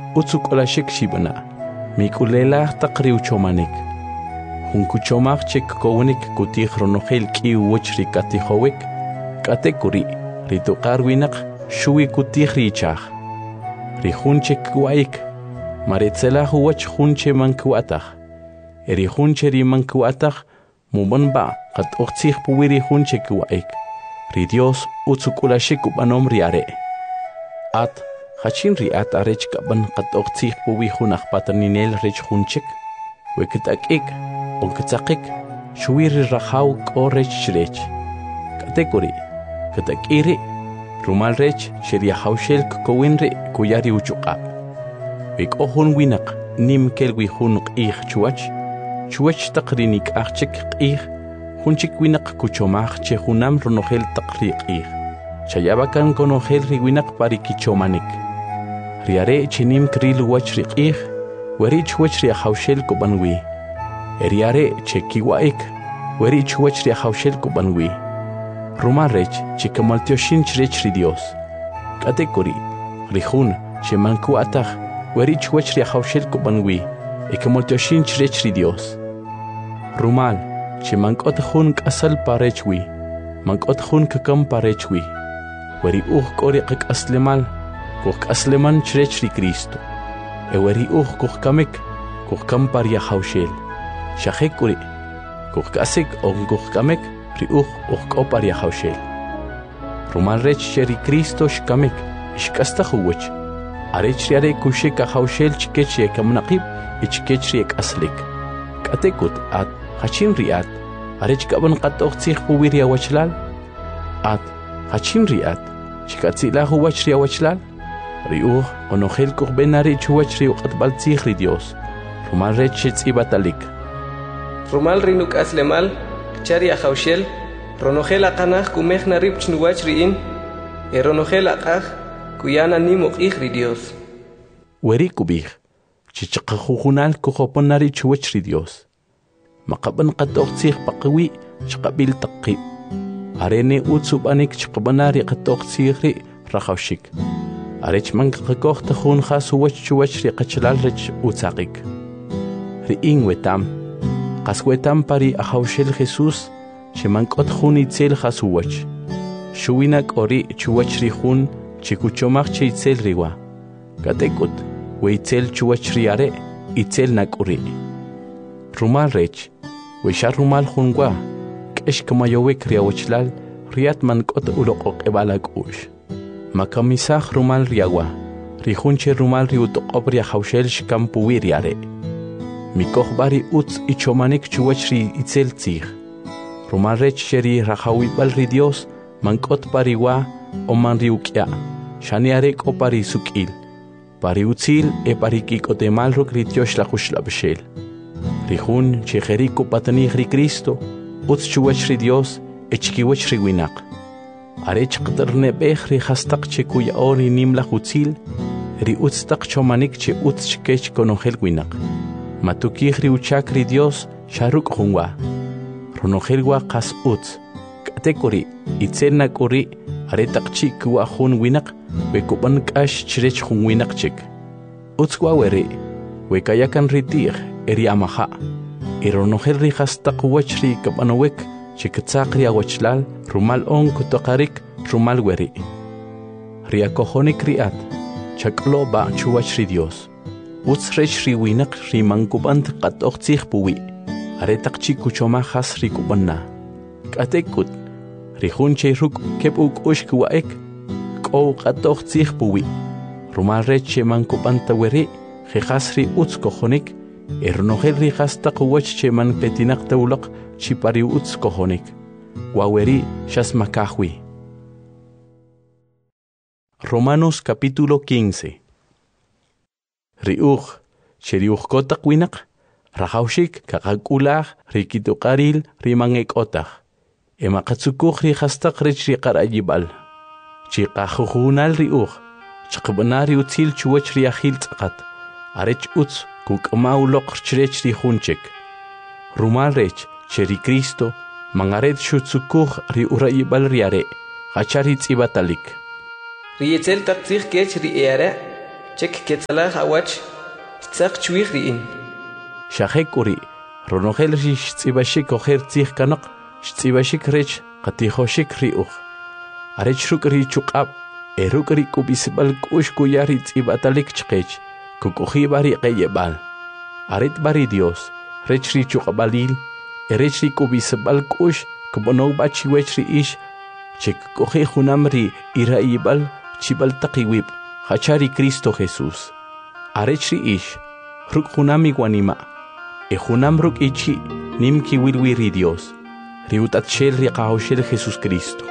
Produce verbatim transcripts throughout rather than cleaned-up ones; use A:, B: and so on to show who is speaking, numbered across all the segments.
A: utsuk olashik shibana mikulela taqri uchomanik hunkuchomach chek kowenik kutik ronogel ki wochri katihowik katekuri rituqar winaq shuwi kutik richach rihunchek kuaik maritsela huwach hunche mankuatach eri hunche ri mankuatach mubanba qat oqtsih puwiri hunche kuaik ri Dios utsuk olashik ubanom riare at Hachin riat arech kaban qat oqtsih puwi hunaq pataninel rech hunchek wekitakik onkitzaqik shuwiri rajaw k'o rech chrech katekuri katakiri rumal rech sheria hawshel kowinri kuyari uchuqap wik ohun winaq nim kelwi hun q'ij chuwach chuwach taqrinik ahchik q'ij hunchik winaq kuchomaj che hunam ronojel taqri q'ij chayabakan konojel ri winaq parikichomanik riare chinim kril wach riq'ij werich wach ri hawshel kubanwi eriare chekiwaik werich wach ri hawshel kubanwi rumarech chikamaltioshin chrech ri Dios katekuri rihun chemanku ataj werich wach ri hawshel kubanwi ekamaltioshin chrech ri Dios rumal chemankot hun kasal parechwi mankot hun kakam parechwi weri uj kori qaslemal Kuk asleman chrech ri Cristo. Eweri uj kuk kamek, kuk kampar ya hawshel. Shahek uri, kuk kasek on kuk kamek, ri uj uj kopar ya hawshel. Rumal rech cheri Cristo shkamek, shkasta huwach. Arech riare kusheka hawshel chkech ye kamnaqib, ichkech riek aslik. Katekut at, hachin riat, arech kaban qatoq tsih puwir ya wachlal. At, hachin riat, chikatzila huwach ria wachlal. Riuj onojel kubenari chuwach riu qatbaltzih ri Dios. Rumal rech tz'ibatalik.
B: Rumal rinuk aslemal, kchari ahawshel, ronojel aqanaj kumej narib chnuwach riin, e ronojel aqaj kuyana nimuq ij ri Dios.
A: Weri kubij, chichaqajujunal kujoponari chuwach ri Dios. Maqaban qatoqtzih paqwi chqabil taqib. Arene utsubanik chqabanari qatoqtzih ri rajawshik. Arech man qaqoq tajun khas wach chuwach ri qachlal rech utzaqik ri ingwetam qaswetam pari ahawshel Jesus cheman qot jun itzel khas wach shuwina qori chuwach ri jun chikuchomaj che itzel riwa katekut we itzel chuwach ri are itzel nakuri rumal rech we shar rumal junwa k'esh kamayowek ri awchlal riat man qot uloqoq ebalak ush Makamisaj rumal riagua, rihunche rumal riutoqob ria hawshel shkampuwi riare. Mikoh bari utz ichomanik chuwach ri itzel tzih. Rumal rech sheri rajawibal ri Dios, mankot pariwa o man riukya. Shaniare ko pari sukil. Pari utzil e pari kikotemal ruk rityosh la hushlabshel. Rihun chejeriko patanih ri Cristo, utz chuwach ri Dios, echkiwach ri winak. Arech qterne bej ri hastaq che kuya ori nimla hutzil, ri utztaq chomanik che utz chkech konojel winaq. Matukij ri uchak ri Dios sharuk junwa. Ronojel wa qas utz. Katekuri, itzel nakuri, aretaq chi kuwa jun winaq, bekuban kash chrech jun winaq chik. Utz wa weri, wekayakan ri tij, eri amaha. Ironojel ri hastaq wach ri kabanowek, Chikatzaq ria wachlal, rumal on kutoqarik, rumal weri. Ria kojonik riat, chaklo ba chuwach ri Dios. Utz rech ri winak ri mankubant qatoqtzih puwi. Aretaq chikuchomajas ri kubanna. Katekut, ri hunche ruk kep uk ush kuwaek, ko qatoqtzih puwi. Rumal rech che mankubanta weri, jejas ri utz kojonik, ernojel ri hastaq wach che man petinak tawlaq, Chipari utz kojonik, waweri shasmakahwi. Romanos capítulo quince. Riuj, sheriuj kotak winak, rajawshik kakakulaj, rikitukaril, rimangek otaj. Emakatsukuj ri hastaq rech ri qarayibal. Chikajujunal riuj, chaqbanari utzil chuwach ri ajil tzaqat. Arech utz kukmauloq chrech ri hunchek. Rumal rech, Cheri Cristo, mangaret shutsukuj ri urayibal riare, hachari tzibatalik.
B: Ri etzel taqtzih kech ri eare, chek quetzalaj awach tzaq chuij ri'in.
A: Shahek uri, ronogel rish tzibashik ojer tzich kanak, shtzibashik rech qatijoshik riuch. Arech ruk ri chuqab, eruk ri kubisbal kush kuyari tzibatalik chqech, kukuji bari qeyebal. Aret bari Dios, rech ri chuqabalil, erech ri kubisbal kush, kubonog bachi wech ri ish, chek kuji junamri iraibal, chibal taqiwib, hachari Cristo Jesús. Arech ri ish, ruk junami guanima, e junam ruk ichi, nimki wilwiri Dios, riutat shel ri qahoshel Jesús Cristo.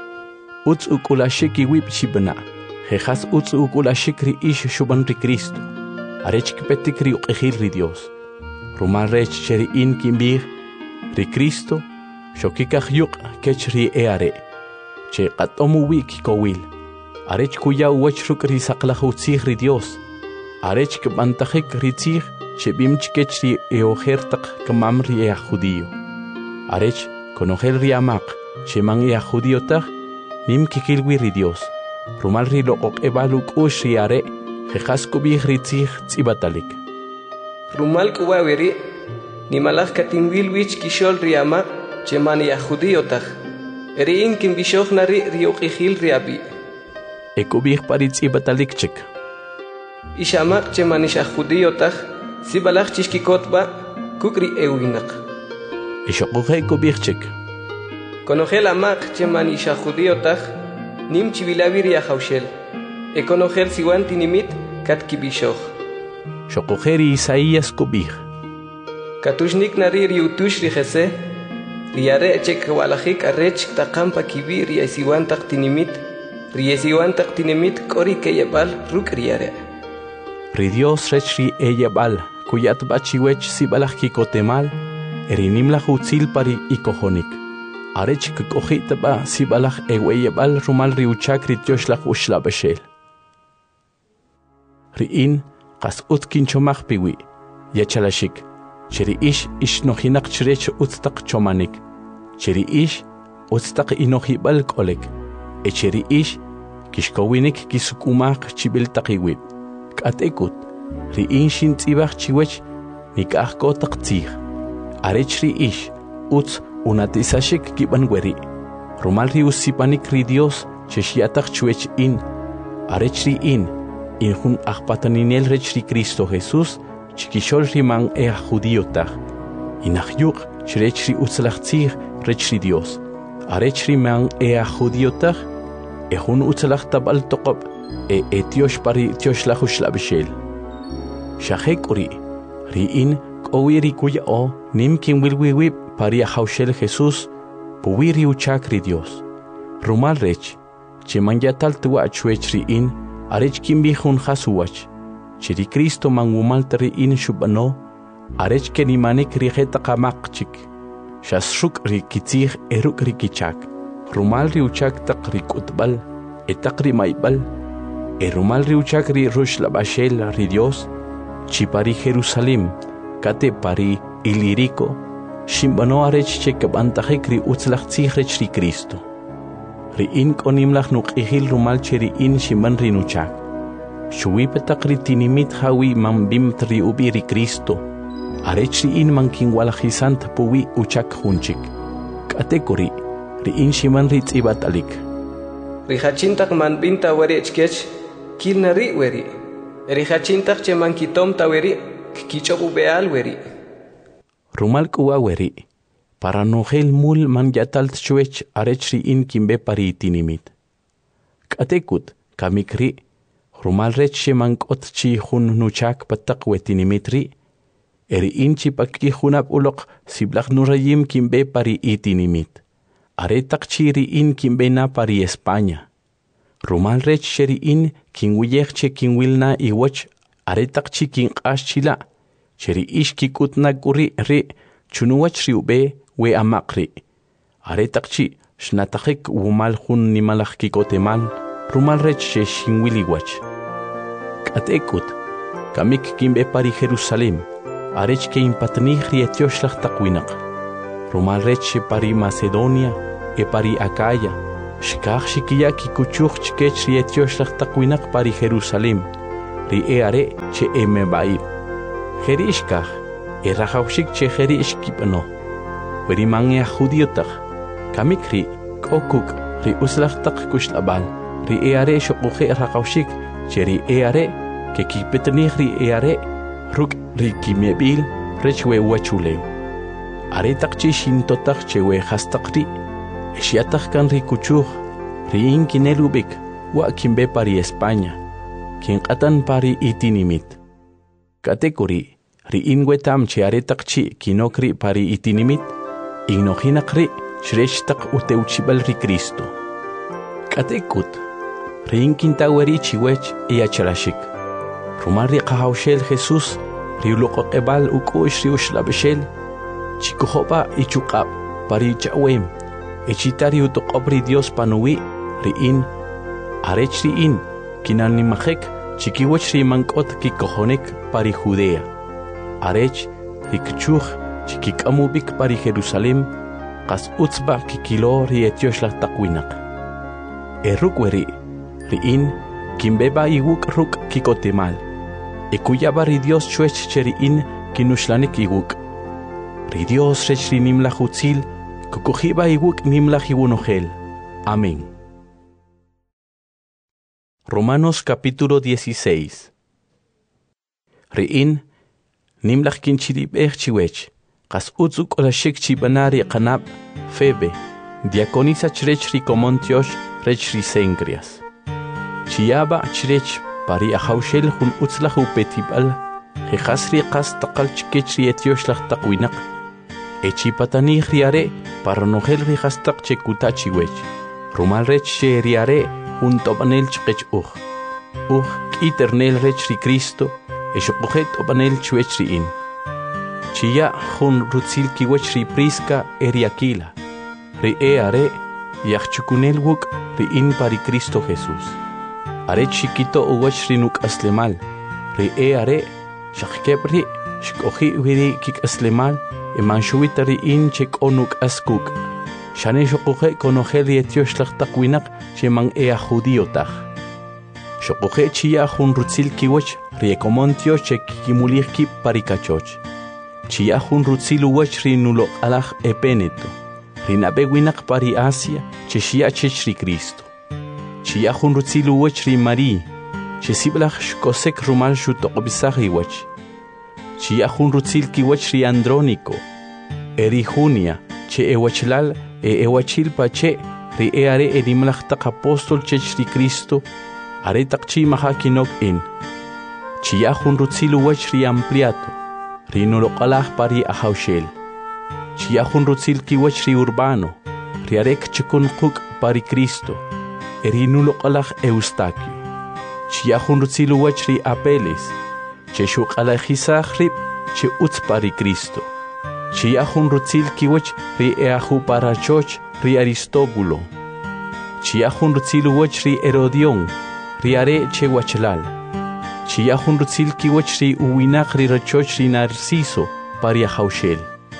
A: Uts ukulashik iwib chibna, jejas uts ukulashik ri ish shuban ri Cristo, arech kipetik ri uqihil ri Dios. Rumal rech cheri in kimbir, ri Cristo, shokikaj yuk kech ri eare, che qatomu wi kikowil, arech kuya uwech ruk ri saqlaj utzih ri Dios, arech kibantajik ri tzih, che bimch kech ri eojertak kamam ri ea judío. Arech konogel ri amak, che man ea judío taj, nim kikilwi ri Dios, rumal ri loqok ebaluk ush ri are, jejas kubih ri tzih tzibatalik.
B: Rumal kuwawiri, nimalaj katinwilwich kishol ri amak, che man ea judío taj, eri in kimbishoj nari ri uqihil ri abi.
A: E kubih pari tzibatalik chek.
B: Ish amak che man isha judío taj, si balaj chishkikotba, kukri ewinak.
A: E shokuhe kubih chek.
B: Conogel amak che man isha judío taj, nim chivilavir ya haushel. E conogel siwan tinimit kat kibishoj.
A: Shokuheri Isaías kubih.
B: Katushnik nari riutush ri jese, riare chek walajik arrech takampa kibi ri siwan tak tinimit, ri siwan tak tinimit kori keyebal ruk riare.
A: Ri Dios rech ri eyebal, kuyat bachiwech si balaj kikotemal, erinim la hutzil pari ikohonik. Arech kukojit ba si balaj eweyebal rumal riuchak ri tiosh la ushla beshel. Ri in, qas ut kinchomach piwi, yachalashik, cheri ish ish nohinak chrech utstak chomanik, cheri ish utstak inohibal kolek, e cheri ish kishkowinik kisukumak chibil takiwib. Katekut, ri in shin tzibach chiwech nikah kotak tzih. Arech ri ish, uts unatisashik kiban weri. Rumal ri usipanik ri Dios cheshiatak chuech in. Arech ri in, in hun akpataninel rech ri Cristo Jesús, chikishol ri man ea judío tag. Inahyuk chrech ri utzlach tzih rech ri Dios. Arech ri man ea judío tag, e hun utzlach tabal toqob, e etiosh pari etiosh la hushla beshel. Shahek uri, ri in kowiri kuya o, nim kin wilwiwi pari a haushel Jesús, puwiri uchak ri Dios. Rumal rech, che man yatal tuwa chuech ri in, arech kin bihun hasuwach, che ri Cristo man wumal ri in shubano, arech ke ni manik ri heta kamak chik, shasruk ri kitzih eruk ri kichak, rumal ri uchak tak ri kutbal, etak ri maibal, e rumal ri uchak ri rush la bashel ri Dios, chi pari Jerusalem, kate pari ilirico, shimbano arech che kabantajek ri utzlach tzih rech ri Cristo. Ri in konimlach nuk ihil rumal che ri in shimban ri nuchak. Shui petak ri tinimit hawi man bim tri ubi ri Cristo. Arech ri in man kingwalajisant puwi uchak hunchik. Katekuri, ri in shimban ri tzibatalik.
B: Ri hachintak man binta weri echkech, kil nari weri. Ri hachintak che man kitom ta weri, kichobu beal weri.
A: Rumal kuwa weri, para nogel mul man yatal tchuech arech ri in kimbe pari tinimit. Katekut, kamikri, rumal rech she man kot chi hun nuchak patak we tinimit ri, eri in chi pakki hunap ulok siblak nurayim kimbe pari itinimit. Aretak chi ri in kimbe na pari España. Rumal rech sheri in kinwiyech che kinwilna iwach, aretak chi kin chila, cheri ish kikut na guri ri chunuwach ri ube we amakri. Aretak chi shnatakik wumal hun nimalach kikotemal, rumal rech she shinwiliwach. Katekut, kamik kimbe pari Jerusalem, arech ke impatnih ri etiosh lach takwinak. Rumal rech pari Macedonia, e pari Acaya, shkach shikiya kikuchuch chkech ri etiosh lach takwinak pari Jerusalem. ri e are che eme baib. Jerishkach, e rajawshik che jerishkipano. Veri mangia judiotak, kamikri, kokuk, ri uslachtak kushlabal, ri e are shokuche rajawshik, che ri e are, ke kipetni ri e are, ruk ri kimebil, rechwe wachuleu. Are takchi shintotak chewe hastakri, eshiatak kan ri kuchuj, ri inkinelubik, wa kimbe pari España, kin qatan pari itinimit. Katekuri, ri inwetam che are takchi kinokri pari itinimit, ignohinakri shreshtak uteuchibal ri Cristo. Katekut, ri inkintaweri chiwech iacharashik. Rumari qahawshel Jesús, ri uloqoqebal ukush ri ushlabeshel, chikujopa ichukab pari chawem, echitari utoqobri Dios panuwi, ri in, arech ri in, kinanimajek, chikiwech ri mankot kikojonek pari Judea. Arech ri kchuj, chikikamubik pari Jerusalem, qas utzba kikilo ri etioshla takwinak. Erukweri, ri in, kimbeba iwuk ruk kikotemal, ekuyaba ri Dios chuech cheri in, kinushlanik iwuk. Ri Dios rech ri nimlaj utzil, kukujiba iwuk nimlaj iwunojel. Amén. Romanos capítulo dieciséis. Ri'in, nimlaj kinchiribej chiwech, qas utzuk olashik chibanari qanab, Febe, diaconisa chrech ri Comontiosh, rech ri Cencreas. Chiaba chrech pari ahawshel jun utzlaj upetibal, jejas ri qas taqal chikech ri etiosh laj taqwinak, echipatani riare para nojel ri hastak chekuta chiwech, rumal rech che riare junto panel chkech uj. Uj kiternel rech ri Cristo, eshokojet opanel chuech ri in. Chia jun rutzil kiwech ri Prisca eri Aquila. Ri e are, yachchukunel wuk ri in pari Cristo Jesús. Are chiquito uwech ri nuk aslemal. Ri e are, shakkepri, shkoji wiri kik aslemal, emanchuita ri in chek onuk askuk. Shane shokoje konojel ri etiosh takwinak cheman ea judiotaj. Shokoje chia jun rutzil kiwech ri Comontio che kimulir kip parikachoch. Chia jun rutzil uwech ri nulo alaj epeneto. Ri nabewinak pari Asia che shia chech ri Cristo. Chia jun rutzil uwech ri Mari, che siblaj shkosek rumal shutokobisaj iwech. Chia jun rutzil kiwech ri Andrónico, eri Junia, che ewachlal e ewachil pache, ri e are edimlaj tak apostol chech ri Cristo, are takchi maha kinok in. Chia jun rutzil uwech ri Ampliato, ri noloqalaj pari ahawshel. Chia jun rutzil kiwech ri Urbano, ri arek chikun quk pari Cristo, eri noloqalaj Eustaquio. Chia jun rutzil uwech ri Apeles, che shuqalajisaj rib, che utz pari Cristo. Chia jun rutzil kiwech ri eahu parachoch ri Aristóbulo. Chia jun rutzil uwech ri Herodión, ri are che wachlal. Chia jun rutzil kiwech ri uwinak ri rachoch ri Narciso pari ahawshel.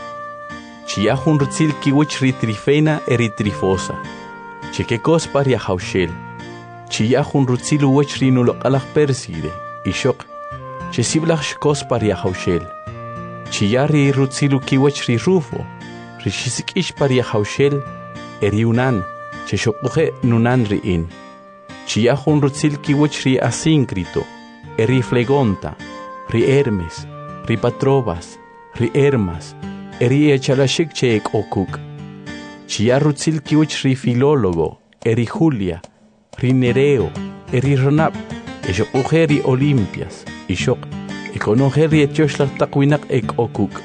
A: Chia jun rutzil kiwech ri Trifena eri Trifosa, che kekos pari ahawshel. Chia jun rutzil uwech ri noloqalaj Perside, ishok, che siblaj shkos pari ahawshel. Chia ri rutzilu kiwech ri Rufo, ri shisikish pari ahawshel, eri unan, che shokuje nunan ri in. Chia jun rutzil kiwech ri Asíncrito, eri Flegonta, ri Hermes, ri Patrobas, ri Hermas, eri echalashik che ek okuk. Chia rutzil kiwech ri Filólogo, eri Julia, ri Nereo, eri Ronab, eshokuje ri Olimpias, ishok, ikonoje ri etiosh laj takwinak ek okuk.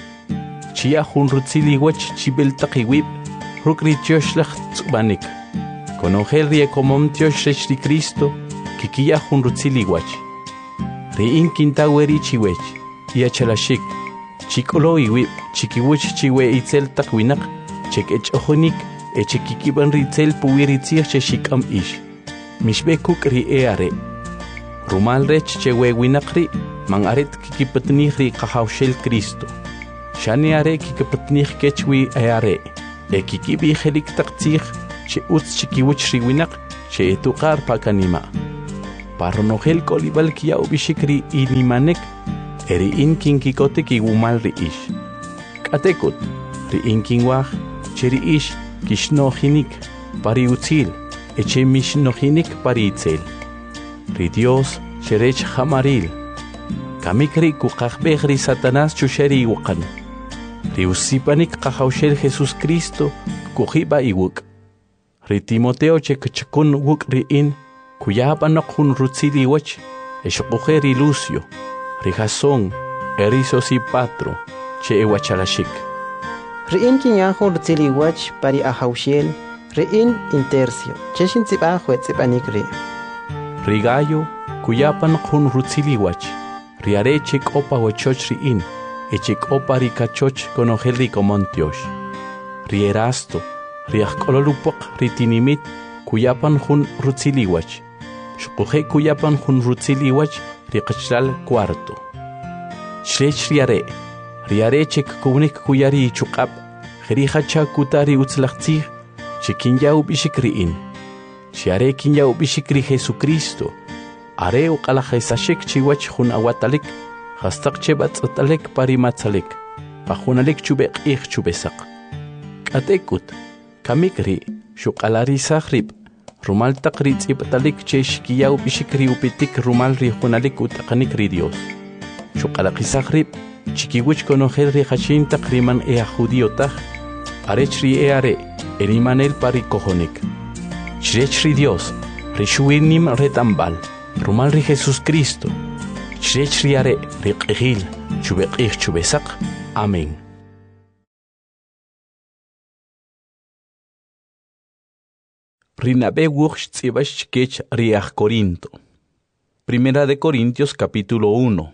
A: Chia jun rutzil iwech chibel takiwib, ruk ri etiosh laj tzubanik. Konoje ri Comontiosh rech ri Cristo, kikia jun rutzil iwech. Ri inkintaweri chiwech, iachalashik, chikolo iwib, chikiwech chiwe itzel takwinak, chek ech ojonik, echekikiban ri itzel puwiritzir che shikam ish. Mishbekuk ri eare. Rumal rech che wewinakri, mang aret kikipatnih ri kahawshel Cristo. Shani are kikipatnih kechwi eare, e kikibi helik taktzih, che utz chikiwich ri winak, che etukar pakanima. Parronogel kolibal kia ubishikri inimanek, eri in kinkikote kigumal ri ish. Katekut, ri in kingwaj, cheri ish, kishnohinik, pari utzil, eche mishnohinik pari itzel. Ri Dios, cherech hamaril, kamikri kukakbegri Satanás chusheri iwakan. Ri usipanik kahaushel Jesus Cristo, kujiba iwuk. Ri Timoteo chekachakun wuk ri in, kuyapanok hun rutzili wach, eshokujeri Lucio, ri Jasón, erisos y patro, che ewachalashik.
C: Riin kinyahu rutzili wach pari ahaushel, riin intercio, cheshin tzibajo etzipanik ri.
A: Ri Gallo, kuyapanok hun rutzili wach, ri arechek opa wachoch riin, echek opa ri kachoch konogel ri komontiosh. Ri Erasto, ri ajkololupok ri tinimit, kuyapan hun rutzili wach. Shukuje kuyapan hun rutzili wach riqachlal cuarto. Shrech riare, riare chek kunik kuyari chukab, jerihacha kutari utzlachtzig, chekinya ubishikriin. Shiare kinya ubishikri Jesucristo, are uqalajesashek chiwach hun awatalik, hastak chebat atalek parimatzalek, pajunalek chubek ich chubesak. Katekut, kamikri, shukalari sahrib, rumal takrit ipatalik chesh kiyaw bishikri upitik rumal ri hunalik utakanik ri Dios. Shukalakisakhrib, chikiwich konogel ri hachin takriman ea judío tak, arech ri eare, erimanel pari kohonik. Shrech ri Dios, ri shuinim retambal, rumal ri Jesus Cristo. Shrech ri are, ri qihil, chubekih chubesak. Amén. Rinabe wuch tzibash kech riach Corinto. Primera de Corintios capítulo uno.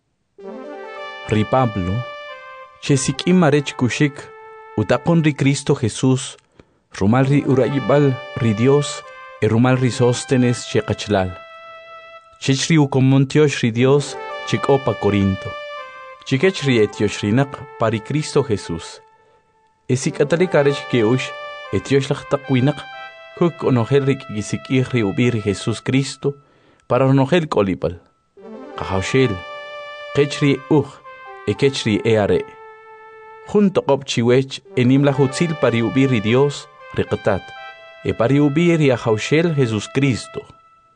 A: Ri Pablo, chesik imarech kushik, utakon ri Cristo Jesús, rumal ri urayibal ri Dios, e rumal ri Sóstenes chekachlal. Chech ri ukomontiosh ri Dios, chek opa Corinto. Chikech ri etiosh rinak pari Cristo Jesús. Esik atalik arech keush, etiosh lach takwinak, Huk onogel rik gisikir ri ubir Jesus Cristo, para onogel kolipal. Kahaushel, kechri uch, e kechri eare. Junto op chiwech, enim la hutzil pari ubir Dios, rikatat, e pari ubir y ahaushel Jesus Cristo.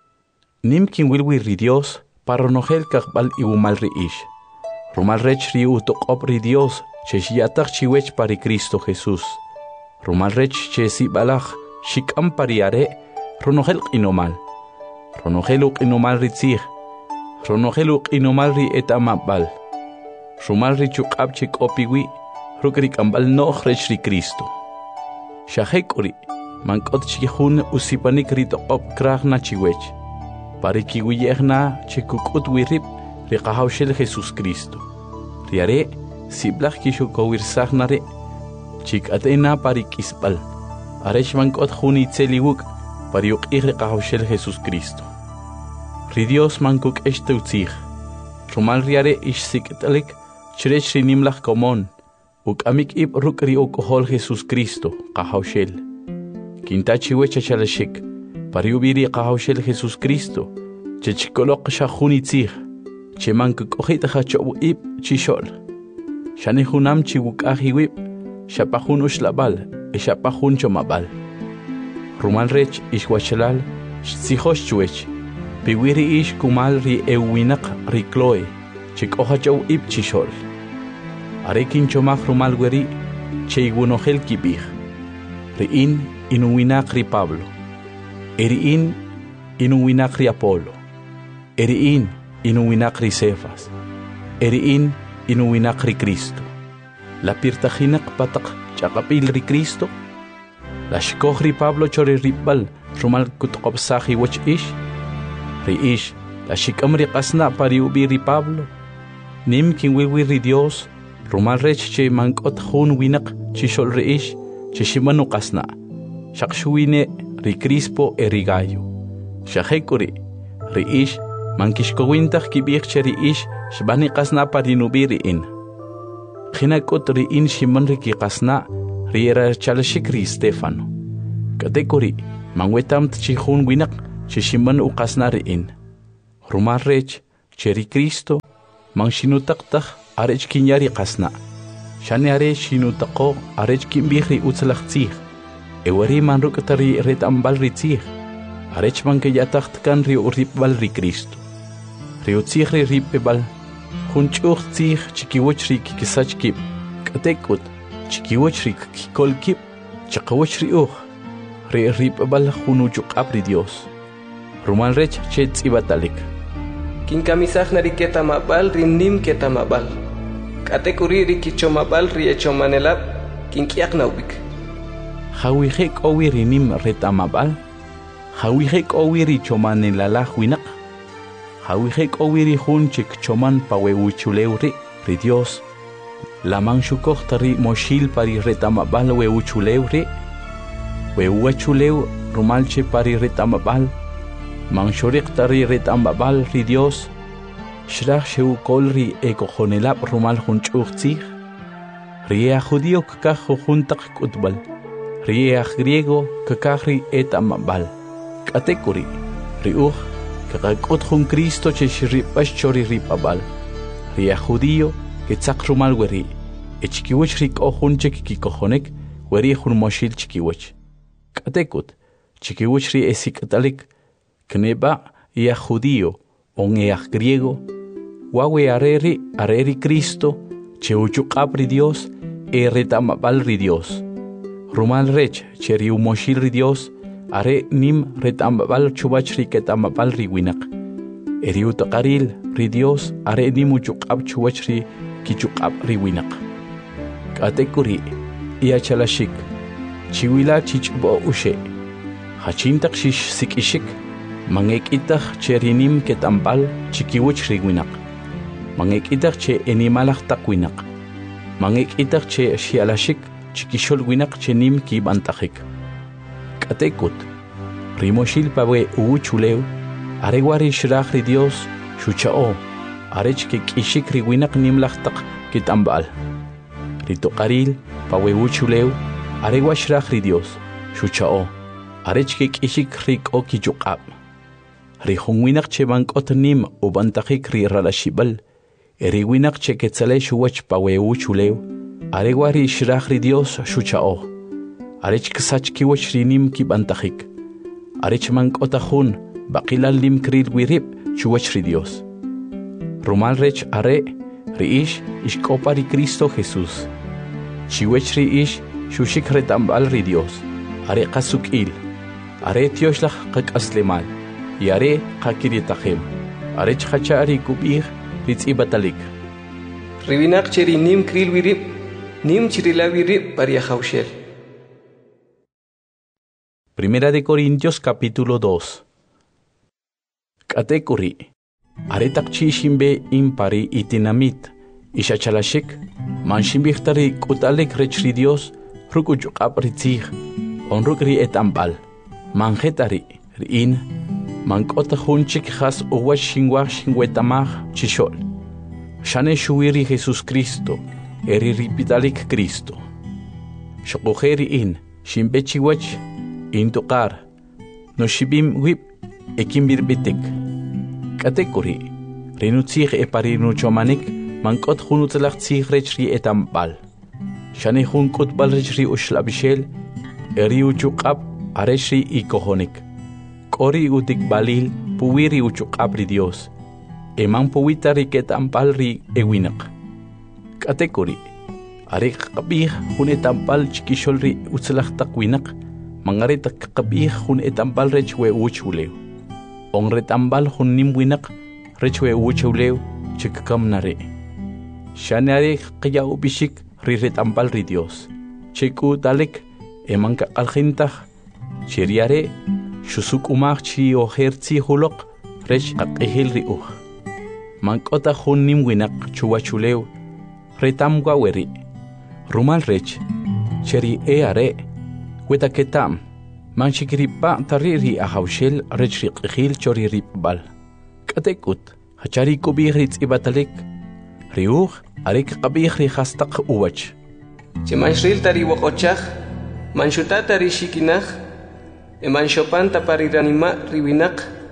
A: Nim kin wilwi ri Dios, para onogel kakbal iumal ri ish. Rumal rech ri utok op ri Dios, cheshiatak chiwech pari Cristo Jesus. Rumal rech chesi balach, Shikam pariare, ronogel inomal. Ronogeluk inomal ritzig. Ronogeluk inomal ri etamabal. Rumal ri chukabchik opiwi, rukrik ambal no ri Cristo. Shahekuri, mankot chihun usipanik rito op kragna chiwech. Parikiwiyegna chikukut wirip, rikahaushel Jesus Cristo. Riare, siblach kishukowirsaghnare, chik atena parikispal. Arech mankot juni tseliwuk, pariuk igre kahaushel Jesus Cristo. Ri Dios mankuk eshteutzig. Rumal riare ish siketalik, chrech rinimlach komon, uk amik ib ruk ri okohol Jesus Cristo, kahaushel. Kintachi wechachalashik, pariubiri kahaushel Jesus Cristo, chechikolok sha juni tzig, che mankuk ojita hachobu ib chishol. Shani hunam chiwuk ahiwib, shapahun ushlabal, Eshapahun chomabal. Rumal rech ishwachalal, tsihosh chuech. Piwiri ish kumal ri ewinak ri Chloe, chik ohachow ib chishol. Arekin chomach rumal weri, che igunohel kibig. Riin inuwinak ri Pablo. Eriin inuwinak ri Apolo. Eriin inuwinak ri Cefas. Eriin inuwinak ri Cristo. La pirtajinak patak chakapil ri Cristo. La shkoh ri Pablo chori ribal rumal kutkopsahi wach ish. Ri ish la shikam ri qasna pari ubi ri Pablo. Nim kin wiwi ri Dios rumal rech che mankot hun winak chishol ri ish che shimanu qasna. Shakshuine ri Crispo e ri Gallo. Shahekuri ri ish mankishkowintach kibich che ri ish shbani qasna pari nubi ri in. Khinakot ri in shiman ri ki qasna ri era chalashik ri Stefano. Katekuri mangwetam tchihun winak che shiman u qasna ri in. Rumal rech cheri Cristo man shinutaqtaq arech kinyari qasna. Shani are shinutaqo arech kimbihri utzalaqtzih. Ewari man rukatari ret ambal ritzih. Arech man ke yataqtkan ri uripbal ri Cristo. Ri utzih ri ripebal. Hunchuch tzih chikiwoch ri kikisach kip. Katekut chikiwoch ri kikol kip. Chakawoch ri uch. Ri ripebal hunuchuk apri Dios. Rumal rech chet ibatalik.
B: Kin kamisah nari keta mabal rinnim keta mabal. Kate kuri ri kicho mabal ri echo manelab kin kiak naubik.
A: Hawihek owi rinim reta mabal. Hawihek owi ri chomanelalah winak. Hawihek owi ri hun chik choman pawe uchuleu ri ri Dios. Lamang shukok tari moshil pari reta mabal we uchuleu ri. We uchuleu rumalche pari reta mabal. Man shorik tari ret ambabal ri Dios. Shrach sheu kol ri eko honelap rumal hunchuch tzih. Ria judío kakaj juntak kutbal. Ria griego kakaj ri et ambabal. Katekuri ri uch kakakot hun Cristo che shripash chori ripabal. Ria judío ketzak rumal weri. Echkiwich rik ohun chek kikohonek weri hun moshil chikiwich. Katekut chikiwich ri esikatalik. Kneba ia judío, on ea griego, wawe areri, areri Cristo, cheuchukapri Dios, e retamabal ri Dios. Rumal rech, cheriu moshil ri Dios, are nim retamabal chubach ri ketamabal ri winak. Eriu takaril ri Dios, are nimuchukap chubach ri kichukap ri winak. Katekuri, ia chalashik, chiwila chichbo ushe, hachintak shish sikishik, Mangek itach che rinim ketambal chikiwich rigwinak. Mangek itach che animalach takwinak. Mangek itach che shialashik chikishol winak che nim ki bantachik. Katekut. Rimoshil pawe uuchuleu. Aregwari shrach ri Dios shuchao. Arech ke kishik rigwinak nim lachtak ketambal. Ritokaril pawe uuchuleu. Aregwa shrach ri Dios shuchao. Arech ke kishik rik o kichukab. Rihungwinak che bankot nim u bantakik ri ralashibal. Eriwinak che ketzale shuwach pawe uchuleu. Aregwari shrach ri Dios shuchao. Arech ksach kiwach ri nim ki bantakik. Arech mankotahun bakilal lim kril wirib shuwach ri Dios. Rumal rech are ri ish ishkopa ri Cristo Jesus. Chiwech ri ish shushik retambal ri Dios. Are kasuk il. Are tioshlach kak aslemal. Yare kakiri tahem. Arech hachari kubir ritz ibatalik.
B: Ribinak cheri nim kril wirib, nim chirila wirib paria haushel.
A: Primera de Corintios capítulo dos. Katekuri. Aretak chishimbe impari itinamit. Ishachalashik. Manshimbichtari kutalek rechri Dios. Rukujuk apritzih. Onrukri etambal. Manjetari. Rin. Mankota hunchik has uwa shingwa shingwetamah chishol. Shane shuiri Jesus Cristo, eri ripitalik Cristo. Shokojeri in, shimbechiwach, in tokar, no shibim whip, ekimbirbitik. Katekuri, renutzich eparinuchomanik, mankot hunutzlach rechri etambal. Shane hunkot balrechri ushlabishel, eri uchukab, areshri ikohonik. Kori utik balil puwiri uchukapri Dios. Eman puwita riket ampal ri ewinak. Katekuri. Arik kabih hun etampal chikishol ri utzlach takwinak. Mangarit kabih hun etampal rechwe uchuleu. On retambal hun nimwinak rechwe uchuleu chikakam nare. Shane arik kaya ubishik ri retampal ri Dios. Chiku dalek eman kakalhintach. Chiriare Shusuk umach chi o herzi hulok rech akehil ri uh. Mankota hun nim winak chuwachuleu retam gaweri. Rumal rech cheri e are weta ketam man shikripa tariri ahawshel rech ri qihil chori ripbal. Katekut hachari kubih ritz ibatalik riuh arik qabih ri khastaq uwach.
B: Chimanshril tari wakochach manshutata ri shikinach. Eman shopanta pariranima ribinak,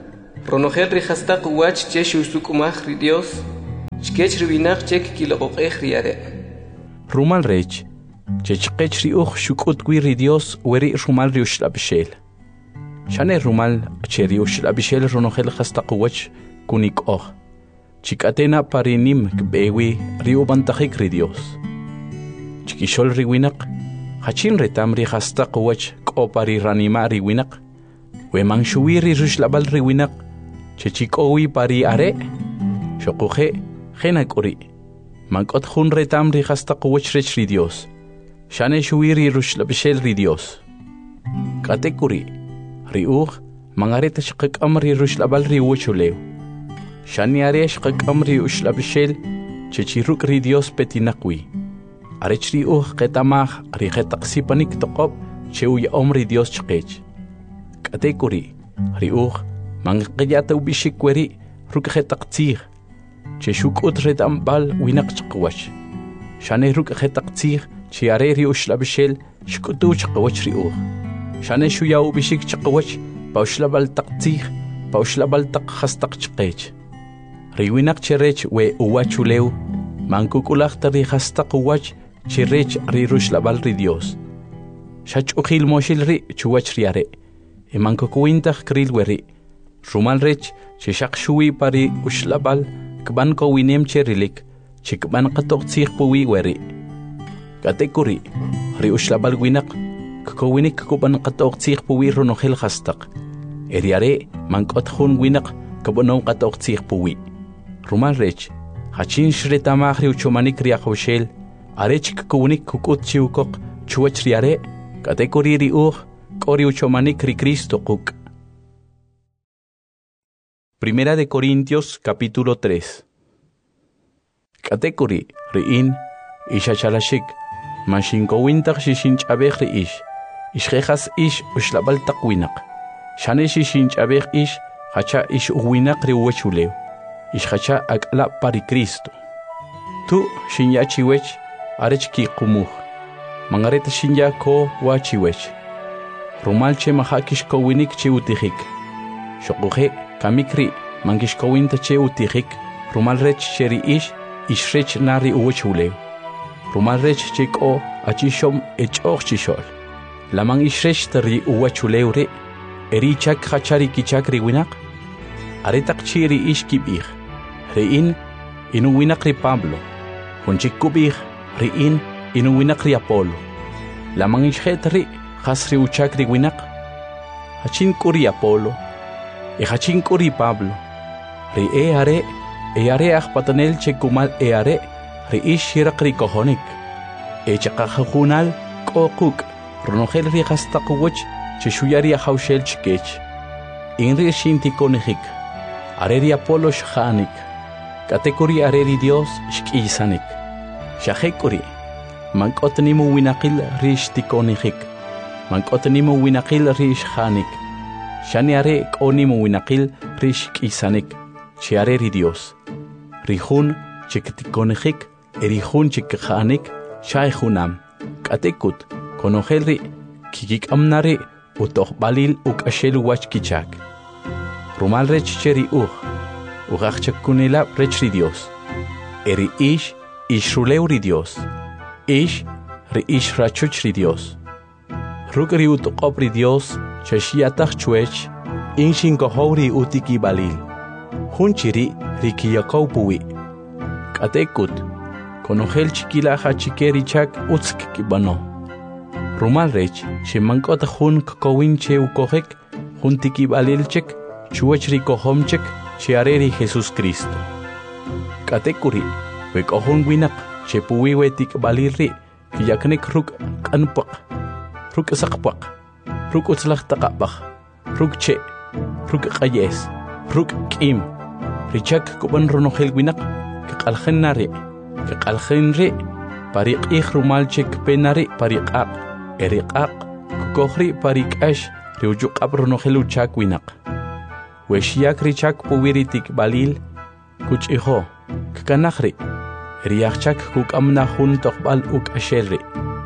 B: Ronojel rijastaq wach che shusukumaj ri Dios. Chkech riwinaq chek kiloqoqej riare.
A: Rumal rech, chechqech ri uj shukutwi ri Dios weri rumal ri ushlabishel. Shane rumal cheri ushlabishel ronojel jastaq wach kunik oj. Chikatena parinim kbewi ri ubantajik ri Dios. Chikishol ri winaq, hachin retam ri jastaq wach kopari ranima ri winaq. Weman shuwi ri rushlabal ri winaq, chechikowi pari are, shokuje, jenakuri. Mankot hun retam ri jastaq wach rech ri Dios. Shane shuwi ri rushlabishel ri Dios. Katekuri, ri uj, mangareta shqik amri rushlabal ri wuchuleu. Shani are shqik amri ushlabishel, chechiruk ri Dios petinakwi. Arech ri uj ketamaj ri jetaqsipanik toqob, cheuya omri Dios chqech. Katekuri, ri uj, mangqiyata ubishikweri, ruk jetaqtzig. Cheshuk ut redambal winak chqwach. Shane ruk jetaqtzig, chi are ri ushlabishel, shkutu chqwach ri uj. Shane shuya ubishik chqwach, pa ushlabal taqtzig, pa ushlabal taq jastaq chqech. Ri winak cherech we uwachuleu, mankukulaqta ri jastaq uwach, cherech ri rushlabal ri Dios. Shach ukhil moshil ri chuwach ri are. E mankukuintaq kril weri. Rumal rech, cheshaq shuwi pari ushlabal, kban ko winem cherilik, chikban qatoqtzig puwi weri. Katekuri, ri ushlabal winak, ko winik kuban qatoqtzig puwi ronojel jastaq. Eriare, mankot hun winak, kabonon qatoqtzig puwi. Rumal rech, hachin shretamaj ri uchomanik ri aqoshel, arech kukunik kukut chiukok, chuwach ri are, katekuri ri uj, kori uchomanik ri Cristo kuk. Primera de Corintios capítulo tres. Katekuri riin ishachalashik, mashinkowintaq shishinch'abej ri ish, ishjejas ish ushlabal taqwinaq. Shane shishinch'abej ish, hacha ish uwinaq ri uwechulew. Ishhacha ak'la pari Cristo. Tu shinya chiwech, arech ki qumuj. Mangareta shinya ko wa chiwech. Rumal che mahakish kowinik che utijik. Shokuje kamikri mangish kowinta che utijik. Rumal rech cheri ish, ishrech nari uwechulew. Rumal rech che ko achishom echog chishol. Lamang ishrech tari uwechulew re. Eri chak hachari kichak ri winak. Aretak chiri ish kibih. Riin inuwinak ri Pablo. Hunchik kubih riin inuwinak ri Apolo. Lamang ishjet ri hasri uchak ri winak. Hachin kuri Apolo. E hachin kuri Pablo. Ri e are e are akpatanel chekumal e are ri ish hirak ri kohonik. E chakajunal kokuk ronojel ri hastakuwach cheshuyari ahaushel chikech. Inri shinti konijik. Areri Apolo shhanik. Katekuri areri Dios shkisanik. Shahekuri. Mankotnimu winakil rish tikonijik. Mankotnimu winakil rish hanik. Shani are konimu winakil rish kisanik. Chi areri Dios. Rihun chiktikonijik. Erihun chikhanik. Shaihunam. Katekut. Konojelri. Kikik amnare. Utoh balil uk ashelu wach kichak. Rumal rech cheri uj. Ugach chakunela rech ri Dios. Eri ish, ish ruleu ri Dios. Ish, ri ish rachuch ri Dios. Ruk ri utoqop ri Dios, chashiatach chuech, inshin kohori utiki balil. Hunchiri ri kiyakau puwi. Katekut, konojel chikila hachikeri chak utsk kibano. Rumal rech, shimankot hun kokowinche ukojek, huntiki balilchek, chuech kohomchek, chiareri Jesus Cristo. Katekuri, wekohon winak, chepuwi wetik balirri, kiyaknek ruk kanpak, ruk sakpak, ruk utzlach takapach, ruk che, ruk kayes, ruk kim, richak kuban ronojel winak, kakalchen nari, kakalchen re, parik ich rumalchek penari parikak, erikak, kukohri parikash, riujuk abronojel uchak winak. Weshiak richak puwiritik balil, kuch iho, kakanakri, riachak kuk amna hun tokbal uk asherri.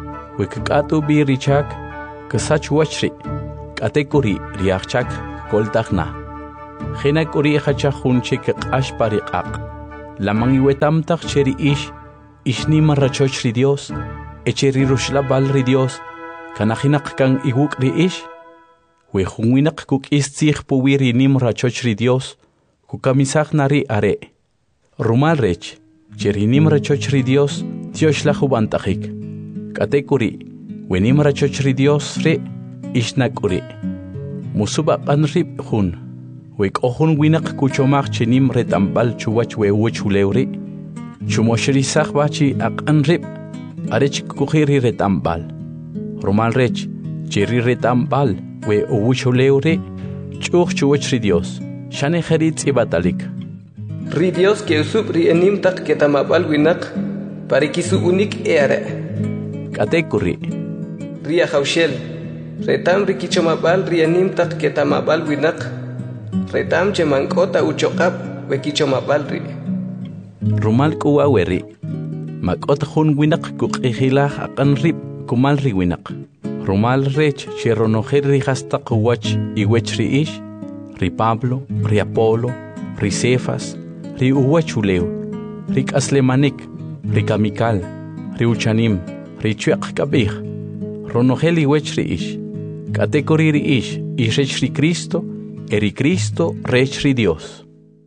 A: Wekatu bi richak, kasach wachri, katekuri riachak koltakna. Khina kuri hacha hunche ke qash pariqaq. Lamang iwetam tak cheri ish, ishni marrachoch ri Dios, echeri rushla bal ri Dios, kanahinak kang iguk ri ish, we hunwinak kuk istzich puwiri nim rachoch ri Dios, kukamisak nari are. Rumal rech, cheri nim rachoch ri Dios, Dios la hubantajik. Kate kuri, we nim rachoch ri Dios re, ishnak kuri. Musubak anrib hun. Wek ohun winak kuchomak chenim retambal chuwach we uchuleuri. Chumoshri sakbachi ak anrib. Arech kukhiri retambal. Romal rech, cheri retambal we uchuleuri. Chuch chuwachri Dios. Shane herit ibatalik.
B: Ri Dios que usub ri enim tak ketamabal winak. Parikisu unik eare.
A: Katekuri.
B: Ria haushel. Retam rikichomabal ri enim tak ketamabal winak. Retam che mankota uchokap wekicho mabalri.
A: Rumal kuwa weri. Makot hun winak kuk ihilah akan rip kumal ri winak. Rumal rech che ronojer ri hasta kuwach iwech ri ish. Ri Pablo, ri Apolo, ri Cefas, ri uwachuleu, ri kaslemanik, ri kamikal, ri uchanim, ri chuak kabih. Ronojel iwech ri ish. Katekori ri ish, ishech ri Cristo, Eri Cristo, Rey Dios.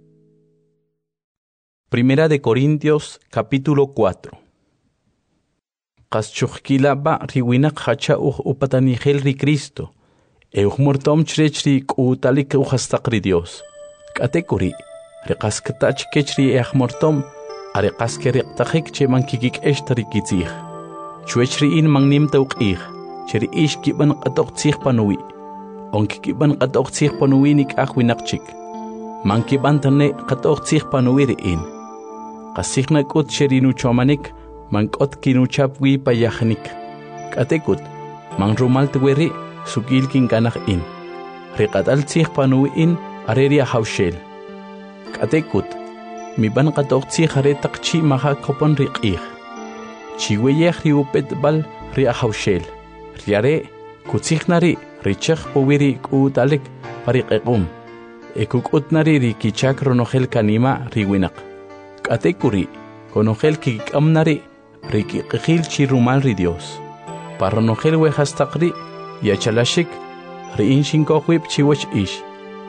A: Primera de Corintios, capítulo cuatro. Qaschukhilaba riwinak hacha uj upatanigel ri Cristo. Euj mortom chrechri kutalik ujastaqri Dios. Katekuri, reqaskatach kechri euj mortom, areqaskeri qtajik che mankikik eshtari kitzih. Chuechri in mangnim tauqih, cheri ish kiban qatoqtzih panui. Onkikiban qatoqtzih panuinik ahwinaqchik. Mankiban tane qatoqtzih panuiriin. Qasihna kut sherinu chomanik, mankot kinuchapwi payahnik. Katekut, man rumal tuweri, sukil kinkanah in. Riqataltzih panuiin, areria haushel. Katekut, miban qatoqtzih aretaqchi maha kopan riqih. Chiweyeh riupet bal ria haushel. Riare, kutsihnari, Richach powiri kutalik pariqequm. Ekuk utnari rikichak ronogel kanima riwinak. Katekuri, konogel kikamnari rikiqil chirumal ri Dios. Paronogel wehastaqri yachalashik riin shinkohwip chiwach ish.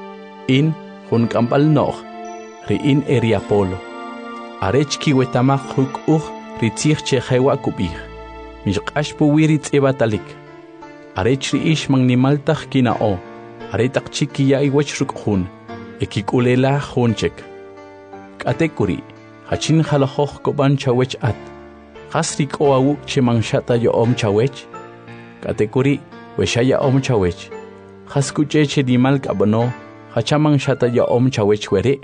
A: In hun kampal nog riin eri Apolo. Arech kiwetamak huk uj ritzich chehewa kubih. Mishqash powiri tsebatalik. Arechri ish magnimaltaj kinao, aretak chiki ya iwachruk hun, ekikulela hunchek. Katekuri, hachin halahoch koban chawech at, hasrik o awuk che manshata yo om chawech. Katekuri, weshaya om chawech, haskuche che dimal kabano, hachamang shata yo om chawech were.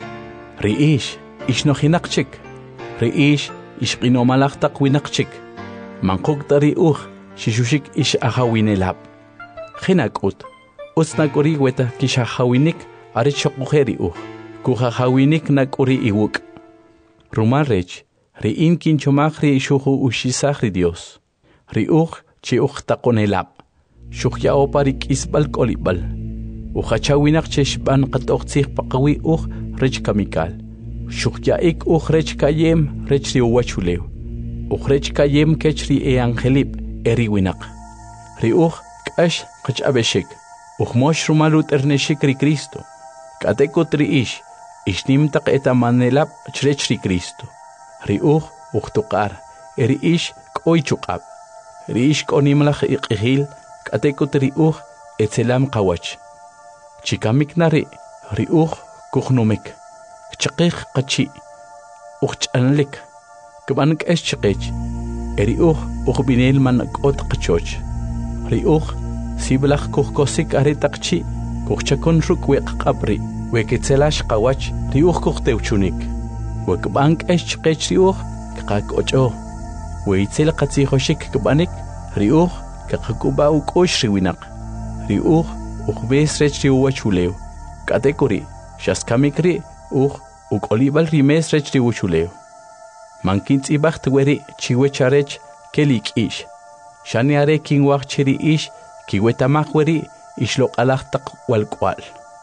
A: Ri ish, ish no hinakchik, ri ish, ish qinomalaktak winakchik, mankuk tari uj, Shishushik ish ahawinelab. Hinakut, Utsnakuri weta kishahawinik, arichokujeri uh, kuhahawinik nakuri iwuk. Rumarech, riin kinchomagri shuhu ushisagri Dios. Riuch chi uch takonelab. Shukhya oparik isbal kolibal. Uhachawinak cheshban katoxig pakawi uh rech kamikal. Shukhya ik uh rech kayem rech riuachuleu. Uchrech kayem kechri e angelib. Eri winak. Riuj kash kachabeshik. Ujmosh rumalut erneshik ri Cristo. Katekut ri ish. Ishnim tak etamanelab chrech ri Cristo. Riuj ujtukar. Eri ish koichukab. Ri ish konimlach iqihil. Katekut riuj etzelam kawach. Chikamik nari. Riuj kuhnumik. Chakich kachi. Ujchanlik. Kabanik es chakich. Eriuj uqbinel man qot qchoch. Riuj siblach kuhkosik aretaqchi kuhchakon ruk weq qabri weketzelash qawach riuj kuhteuchunik. Wekbank esh qech riuj qaqocho. Weitzel qatzihoshik kbanik riuj qaqkuba uqosh riwinak. Riuj uqbes rech riuachuleu. Katekuri shaskamikri uq uqolibal rimes rech riuchuleu. Mankins ibacht weri chiwecharech kelik ish. Shani are king wach chiri ish kiwetamach weri ishlok alachtak walkwal.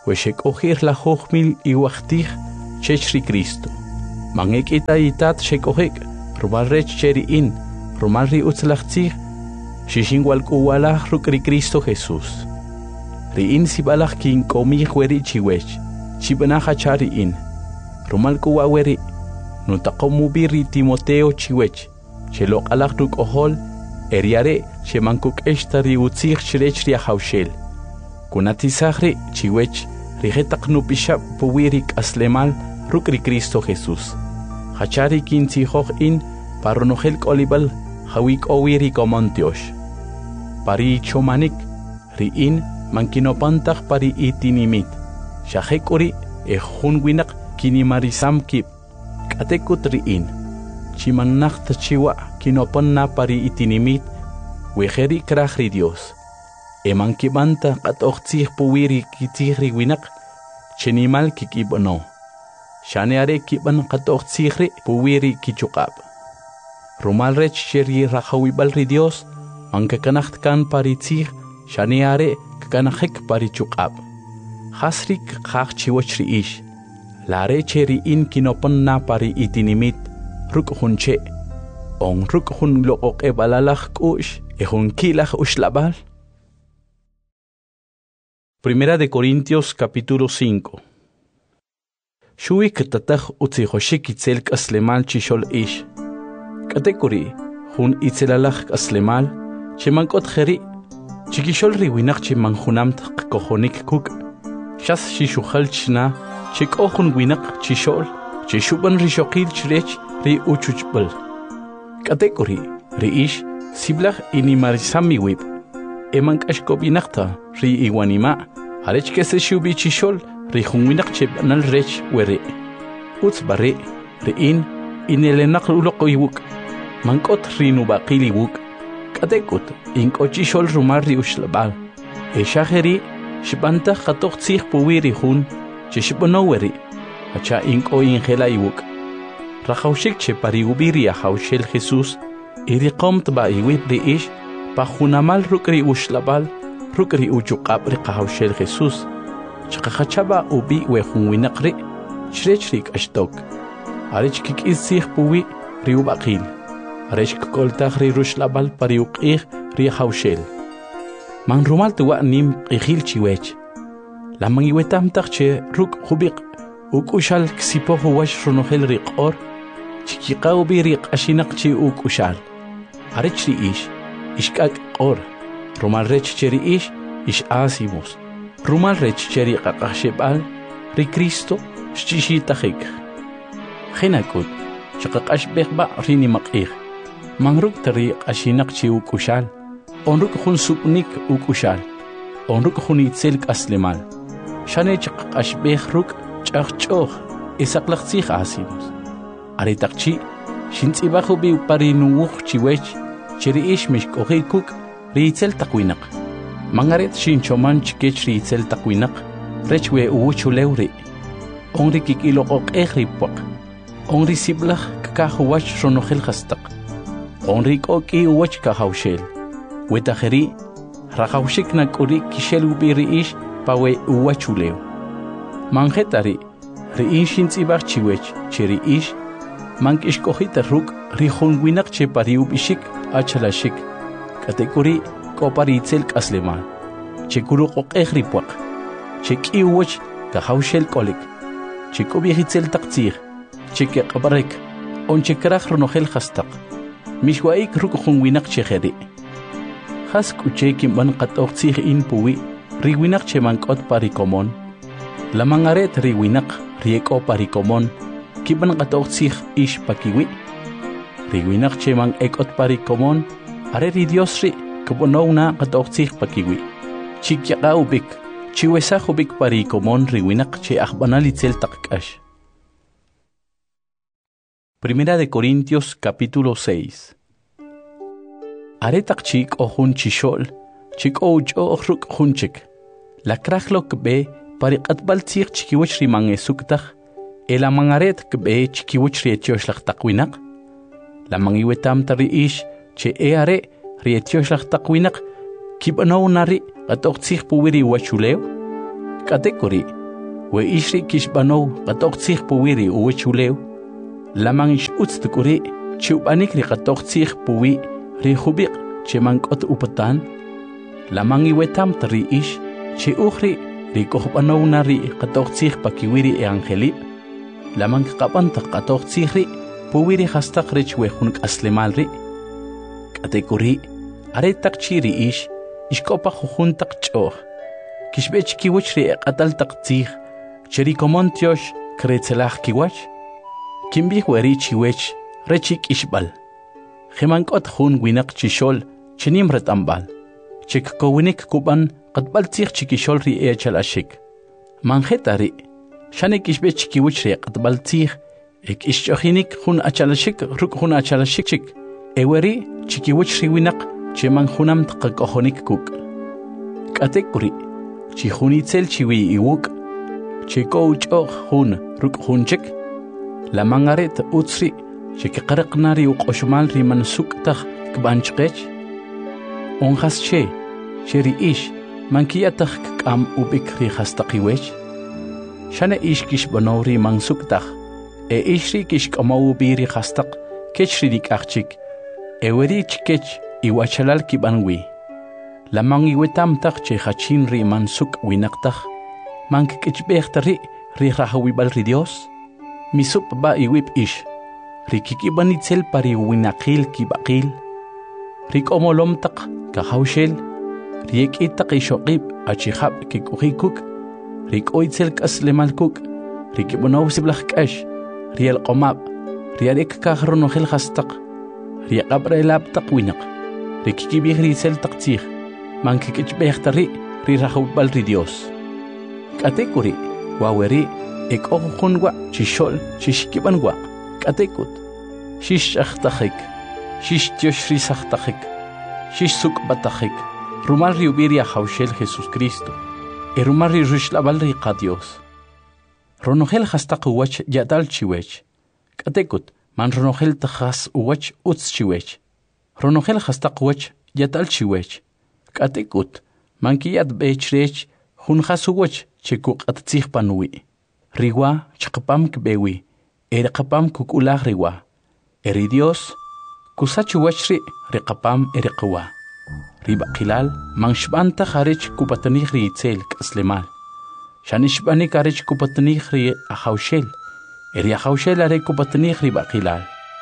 A: weshek ohir la hochmil iwachtich chechri Cristo. Mangek ita itat shek ohek, rumal rech cheri in, rumal ri utzlachtzich, shishin walkuwalach rukri Cristo Jesús. Ri in sibalach kin komi hueri chiwech, chibanaja chari in, rumal kuwaweri, nutakomubiri Timoteo chiwech, chelok alach ruk ohol, eriare shemankuk eshtari utzich chirech ria haushel. Kunatisahri chiwech, rigetak nupishap puwirik aslemal rukri Cristo Jesús. Hachari kinti hoch in, paronogel kolibal, hawik owiri komantiosh. Pari chomanik, ri in, mankinopantach pari itinimit. Shahekuri, e hunwinak kinimarisam kip. Katekut ri in. Chimannacht chiwa kinoponna pari itinimit, wejeri krahri Dios. Eman kibanta kat ochtzih puwiri kitihri winak, chenimal kikibono. Shaneare kiban kat ochtzihri puwiri kichukab. Rumal rech cheri rahawibal ri Dios, mankakanacht kan paritzih, shaneare kakanahek parichukab. Hasrik kach chiwachri ish. Lare cheri in kinoponna pari itinimit, ruk hunche. On ruk hun look e balalach kush, e hun kilach ushlabal. Primera de Corintios capítulo cinco. Shui ktatach utzihoshik itzel kaslemal chishol ish. Katekuri, hun itzelalach kaslemal, chemankot kheri, chikishol riwinach chimanhunamt kohonik kuk. Shas shishukhal chna, chik ohun winak chishol, chishuban rishokil chirech ri uchuchbal. Katekuri, ri ish, siblach inimarisami wib. Emank ashkobinakta, ri iwanima, arech kese shubi chishol, ri hunwinak chebanal rech were. Uts bare, ri in, inelenak uloko iwuk. Mankot ri nubakili wuk. Katekut, inko chishol rumar ri ushlabal. E shaheri, shibanta khatok tsih puwiri hun, chishibonoweri, hacha inko ingela iwuk. Rahaushik che pari ubiri a haushel Jesús, iri qomt ba iwib ri ish, pa hunamal rukri ushlabal, rukri uchukab ri haushel Jesús. Chakachaba ubi we hunwinakri, chrechrik ashtok. Arich kik isih puwi ri ubakil. Arich koltach ri rushlabal pari ukih ri haushel. Man rumal tuwa nim ihil chiwech. La mangiwetam takche ruk hubik, ukushal ksipohu wash runohel ri qor, chikiqaw biri qashinak chi ukushal. Arich ri ish, ishkak qor. Rumal rech cheri ish, ish asimos. Rumal rech cheri qaqashebal, ri Cristo, shchishitahik. Khinakut, chaqaqash behba rini maqih. Manruk tari qashinak chi ukushal. Onruk hun supnik ukushal. Onruk hun itzel aslemal. Shane chaqaqash behruk chaqchoh, isaklaqtzih asimos. Aritakchi, shintsibahu bi parinuuch chiwech, cheri ish mishkohikuk, riitzel takwinak. Mangaret shinchoman chikech riitzel takwinak, rechwe uuchuleuri. Onri kikilokok ehripok. Onri siblach kakahuwach ronohel hastak. Onri koki uwach kahaushel. Wetajeri, rahaushik nakuri kishel ubiri ish, pawe uwachuleu. Manjetari, ri inshin tsibach chiwech, cheri ish, mank ishkohita ruk, ri hunwinak che pari ubishik, achalashik. Katekuri, kopari itzel kaslemal. Che kuru kok ehripwak. Che ki uwach, kahaushel kolik. Che kobihitzel taktzir. Che kekabarek. On che krach ronohel hastak. Mishwaik ruk hunwinak che heri. Has kuche kimban katoktzir in puwi, riwinak che mankot parikomon. La mangaret riwinak rieko parikomon, kiban katoktzir ish pakiwi. Riwinak che man ekot parikomon, are ridiosri, kubonona katoktzir pakiwi. Chikyaka ubik, chiwesa ubik parikomon riwinak che akbanalitzel takkash. Primera de Corintios capítulo seis. Aretak chik o hun chishol, chik o ucho ruk hunchik. La krachlok be pariqat baltzir chikiwach rimang esuktak, el amangaret kbe chikiwach rietiosh lak takwinak. La mangiwetam tari ish, che e are rietiosh lak takwinak, kibano nari atoktzir puwiri wachuleo. Katekori, we ishri kishbano qatoqtsig puwiri uwechuleu lamang ish utstukuri chiubanik ri qatoqtsig puwi ri khubiq chemankot upatan lamang iwetam tri ish chi ukhri ri kohbano nari qatoqtsig pakiwiri e angeli lamang qapan qatoqtsig ri puwiri hastaq rich we khunk aslemal ri katekuri are takchiri ish ishkopa khujuntaq ch'oj kishbech kiwich ri qatal taqtsig cheri komontiosh kretzelaj kiwach kimbi weri chiwech rechik ishbal khimankot khun winaq chishol chinim retambal chik kowinik kuban qatbal tsig chikishol ri echalashik manjetari shanik ishbech kiwich ri qatbal tsig ek ishchohinik khun achalashik ruk khun achalashik chik eweri chikiwich ri winaq cheman khunam tqakohonik kuk katekuri chi khunitzel chiwi iwuk chiko uchog hun ruk hunchik la mangaret utsri chiki qarqnari uqoshmal ri mansuk tag kbanchqech onjas che cheri ish mankiyatag kam ubik ri khastaqiwech shana ish kish banori mansuk tag e ishri kish kamaw biri khastaq kechri dik achik eweri chkech iwachalal kibanwi la mangi wetam tag che khachin ri mansuk winaqtag mank kichbehtari ri rahawi bal ri Dios misup ba iwip ish ri kikibanitzel pari winaqil kibaqil ri komolom taq ka hawshel ri ekitaq ishoqib achihab kikuhikuk ri koitzel kaslemalkuk ri kibonaw siblaj kash ri el qomab ri alek kahrono khil khastaq ri qabra lab taq winaq ri kikibih ri sel taqtih mank kichbehtari ri rahawi bal ri Dios katekuri waweri ek okhunwa chishol chishkibanwa katekut shish akhtakhik shish tioshri sakhtakhik shish sukbatakhik rumal riubiria hawshel Jesus Cristo e rumal ri rishlabal ri qadios ronogel khastaq wach yadal chiwech katekut man ronogel takhas wach uts chiwech ronogel khastaq wach yadal chiwech katekut man kiyat bechrech hun khasuwach chikuk attsig panwi riwa chqapam kbewi erqapam kukulag riwa eri Dios kusachu wachri riqapam eriqwa riba qilal manshbanta kharich kupatani ritzel kaslemal shanishbani karich kupatani ri ahawshel eri ahawshel are kupatani riba qilal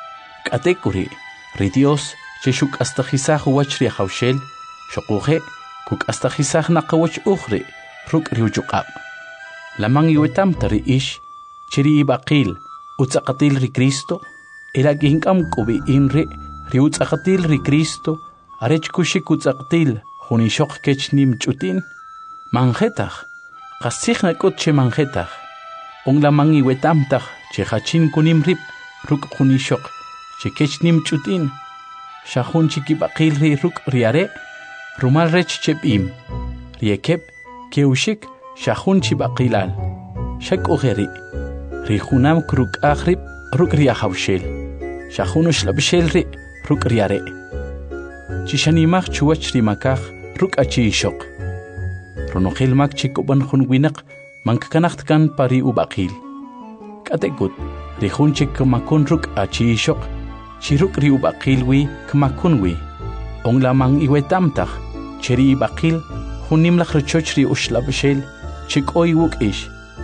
A: katekuri ri Dios chishuk astajisaj wachri ahawshel shoquje kuk astajisaj naqawach ukhri ruk riujuqab lamang iwetam tari ish chiri ibaqil utsaqatil ri Cristo ela ginkam kubi inri ri utsaqatil ri Cristo arech kushik utsaqatil hunishoq kechnim chutin manjetaj qasikhna kut che manjetaj on lamang iwetam taj che hachin kunim rip ruk hunishoq che kechnim chutin shahun chikibaqil ri ruk riare rumal rech chepim riekep keushik shahun chibaqilal shak ugeri ri khunam kruk akhrib ruk ri ahawshel shahun shlabshel ri ruk riare chishanimach chuwach ri makaj ruk achi shoq ronogel mak chikuban khun winaq mankanacht kan pari ubaqil katekut ri khun chik makun ruk achi shoq chiruk ri ubaqil wi kmakun wi onglamang iwetam taj cheri baqil hunim la khrochoch ri ushlabshel chikoy wuk ish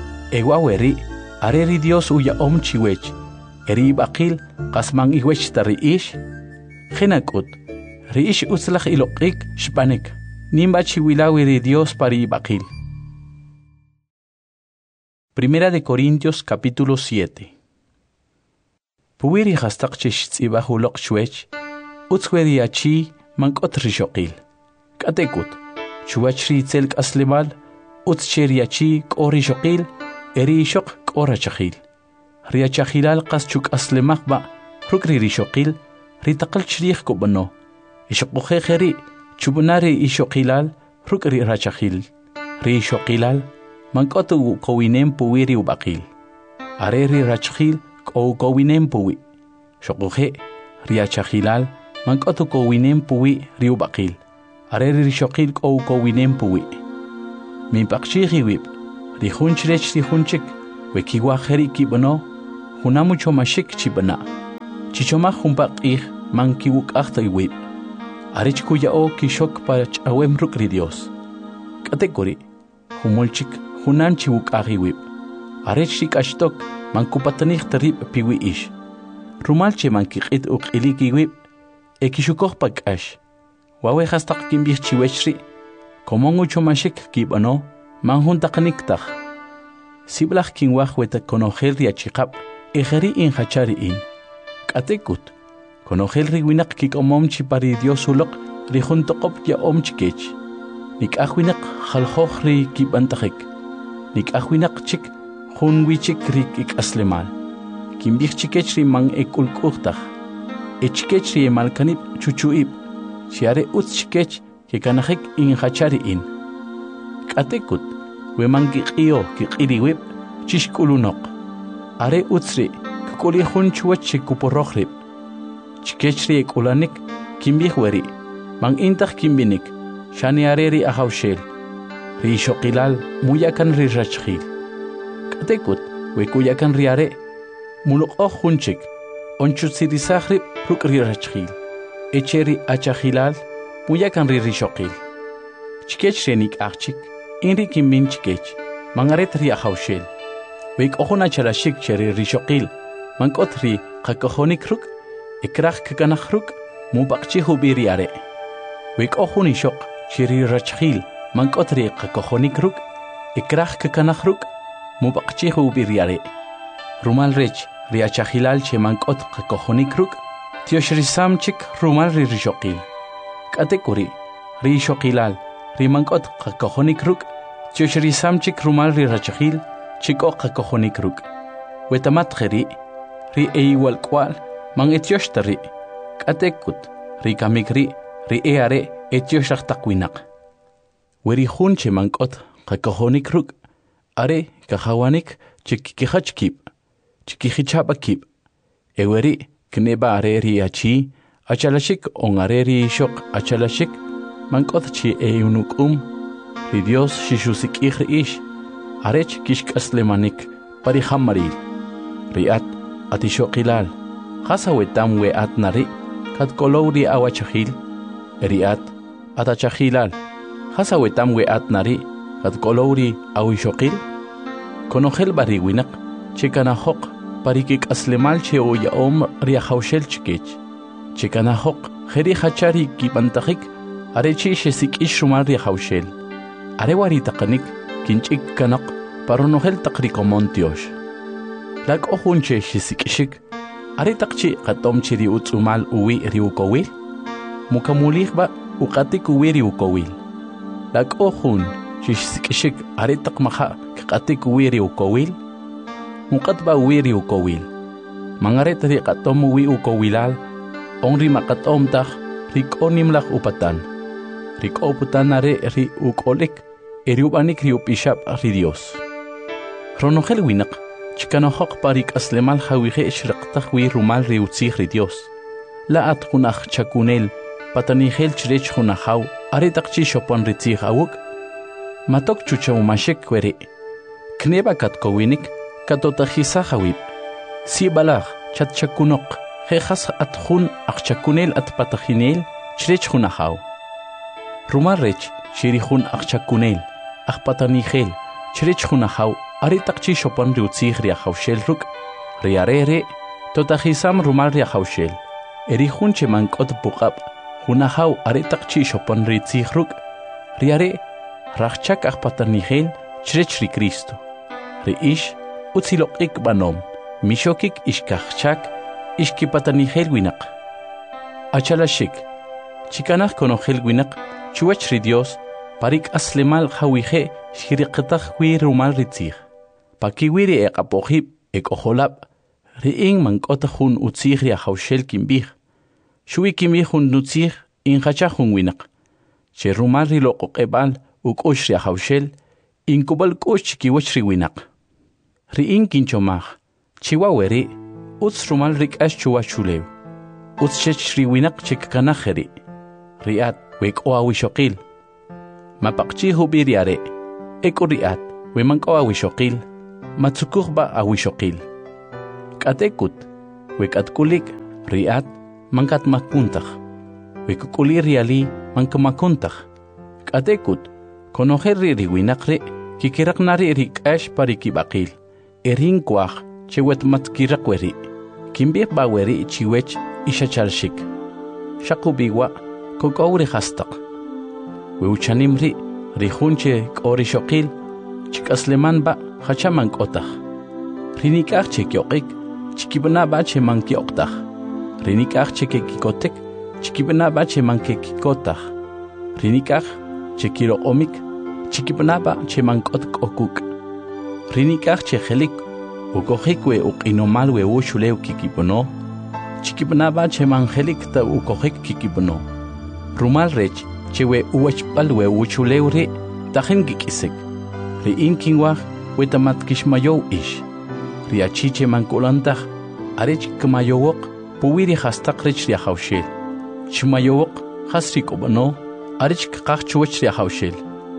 A: ewaweri areri Dios uya om chiwech eri baqil qasman iwech tari ish khinakut ri ish uslakh iloqik shbanik nimba chiwilawi ri Dios pari baqil. Primera de Corintios capítulo siete. Puwiri hastaq chish tsiba huloq shwech utsweri achi mankot rishoqil katekut chuachri tselk aslemal utscheriachi qori shoqil eri shoq qora chaqil ria chaqilal qas chuk aslemaq ba rukri rishoqil ritaqal chrih kubano ishoqoje kheri chubunari ishoqilal rukri rachaqil ri shoqilal mankotu kowinem puwiri ubaqil areri rachqil ko kowinem puwi shoqoje ria chaqilal mankotu kowinem puwi ri ubaqil areri rishoqil ko kowinem puwi min paqchi wib Rihunch rech rihunchik, wekiwa heri kibano, hunamucho mashik chibana. Chichoma humbak ih man kiwuk achta iwib. Arich kuya o kishok pach awem rukri Dios. Katekori, humulchik hunan chiwuk ahiwib. Arich shik ashtok man kupatanich tarib piwi ish. Rumalche man kikit uk iliki wib. Ekishukok pak ash. Wawe hastak kimbih chiwechri. Komongucho mashik kibano, man huntakaniktak. Siblach kinwach weta konogel riachikap. Ejeri in hachari in. Katekut. Konogel riwinak kik omomchi pari Dios ulok rijuntokop ya omchikech. Nik ahwinak halhoch ri kibantakik. Nik ahwinak chik hunwichik ri kik aslemal. Kimbich chikech ri mang ekulkuktach. Echikech ri emalkanip chuchuip. Chiare utz chikech kikanahik in hachari in. Katekut. Wemang kikio kikiriwip chishkulunok. Are utzri kukuli hunchuach chikuporochrip. Chikechri ekulanik kimbihweri. Mang intach kimbinik. Shani areri ahawshel. Ri shokilal muyakan ri rachchil. Katekut wekuyakan riare. Mulok oh hunchik. Onchutsirisachrip ruk ri rachchil. Echeri achahilal muyakan ri rishokil. Chikechri nik achik. Inri kimbin chikech. Mangaret ri ahawshel. Wek ohuna charashik cheri rishokil. Mankot ri kakohonik ruk. Ikrach kakanachruk, mubakchi hubiriare. Wik ohuni shok, chiri rachchil, mankotri kakohonikruk, ikrach kakanachruk, mubakchi hubiriare. Rumal rech, riachahilal che mankot kakohonikruk, tioshrisamchik rumal ri rishokil. Katekuri, ri shokilal, ri mankot kakohonikruk, tioshrisamchik rumal ri rachahil, chiko kakohonikruk. Wetamatgeri, ri eiwal kwal, mang etiochtari, katekut, ri kamikri, ri eare, etioshachtakwinak. Weri hunche mankot, kakahonik are, kahawanik, chikikihachkip, chikihichapakip. Eweri, kneba are ri achi, achalashik on are ri shok achalashik, mankot chi eunukum, ri Dios shishusik ish, arech kishkaslemanik, parihamaril, riat, atishokilal. Hasa wetam we at nari, kat kolowri awachahil, eriat, atachahilal. Hasa wetam we at nari, kat kolowri awishokil. Konogel bariwinak, chikanahok, parikik aslemal che o yaom riahaushel chikech. Chikanahok, heri hachari kipantahik, arechi shesik ishumal riahaushel. Arewari takanik, kinchik kanok, paronogel takrikomontiosh. Lag ohunche shesik ishik, Ari takchi katom chiri utsumal uwi riukowil. Mukamulih ba ukatik uwi riukowil. Lag ohun shishik ari takmaha katik uwi riukowil. Mukat ba uwi riukowil. Mangaret ri katom uwi ukowilal. Onri makatom tak rikonim lak upatan. Rikoputan nare ri ukolik. Eriubanik riupishap ri Dios. Ronogel winak. Chikanohok parik aslemal hawihe ishraqtahwi rumal riutzih ri Dios. La at hunach chakunel, patanihel chrech hunahaw, aretakchi shopon ritzih awuk. Matok chuchawmashek kwere. Kneba katkowinik, katotajisahawib. Si balach, chat chakunok, hejas at hun ak chakunel at patajinel, chrech hunahaw. Rumal rech, shirihun ak chakunel, ak patanihel, chrech hunahaw. Aritakchi shopon riutzih riahaushel ruk, riarere, totajisam rumal riahaushel. Erihunche mankot bukap, hunahaw aritakchi shopon ritzih ruk, riare, rachchak ahpatanihel, chrech ri Cristo. Riish, utzilokik banom, mishokik ishkachchak, ishkipatanihel winak. Achalashik, chikanach konogel winak, chuach ri Dios, parik aslemal hawihe, shiriqtah wi rumal ritzih. Pakiwiri ek apohib ek oholab, riing mankota hun utzih riahaushel kimbih. Shui kimbih hun nutzih in hachahun winak. Che rumal rilokok ebal uk ush riahaushel, in kubal kush chikiwach riwinak. Riing kinchomach, chiwaweri, utz rumal rik ash chuwachulew. Utz chech riwinak chikkanacheri. Riat wek oawishokil. Mapakchi hubiriare, eko riat. wemanko awishokil, matsukuhba awishokil. Katekut, wekatkulik riat mankat makuntach, wekukuli riali mankamakuntach. Katekut, konoher riwinakre, kikirak nari rikash parikibakil, erin kwach, chewet matskirakweri, kimbir baweri chiwech ishachalshik. Shakubiwa, kokauri hastak. Weuchanimri, rihunche korishokil, chikasleman ba hachaman kotach. Rinikach chekyokik, chikibna ba cheman kyoktach. Rinikach chekikotek, chikibna ba cheman kekikotach. Rinikach chekiro omik, chikibna ba cheman kotkokuk. Rinikach chehelik, ukohikwe ukinomalwe ushuleu kikibono. Chikibnaba cheman helik ta ukohik kikibono. Rumal rech chewe uwachpalwe uchuleure tajen gikisek. Ri inkinwach wetamat kishmayow ish. Ri achiche mankulantach arech kmayowok puwiri hastak rech ri hawshel. Chmayowok hasri kobono arech kakach chuwech ri hawshel.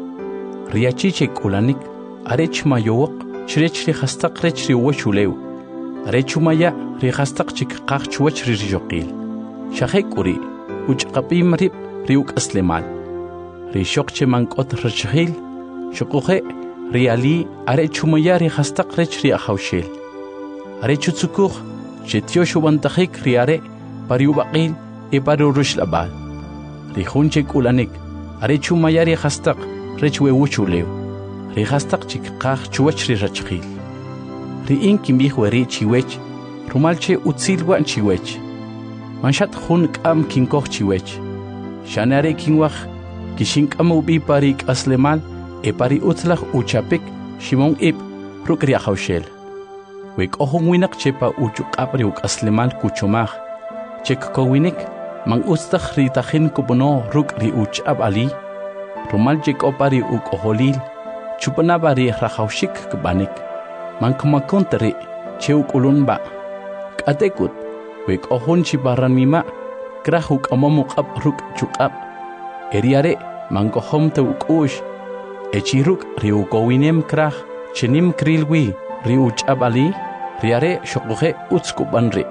A: Ri achiche kulanik arech mayowok chrech ri hastak rech ri uwachulew. Rechumaya rihastak chik qaq chuwach rirjoqil. Shahekuri, uchqapim rib riuk aslemal. Rishok chemankot rachhil, shokuhe riali arechumaya rihastak rech riahawshil. Arechutsukuh, chetioshubantahik riare pariubaqil e parurush-labal. Rihunchek ulanik, arechumaya rihastak rechwewuchulew. Rihastak chik qaq chuwach rirachhil. Riin kimbihweri chiwech, rumalche utsilwan chiwech. Manshat hun kam kinkoch chiwech. Shanare kinwach, kishinkam ubi parik aslemal, e pari utlach uchapik, shimon ip, rukria hawshel. Wek ohong winak chepa uchuk apri uk aslemal kuchomach. Chek kowinik, mang ustach ritachin kubono ruk ri uchab ali. Rumal jek opari uk oholil, chupanabari rahawshik kubanik. Mankumakontari, cheuk ulunba. Katekut, wek ohon chibaran mima, krahuk amamuk ab ruk chukab. Eriare, mankohom te ukush. Echiruk riukowinem krah, chenim krilwi, riuch abali, riare shokuhe utskubanri.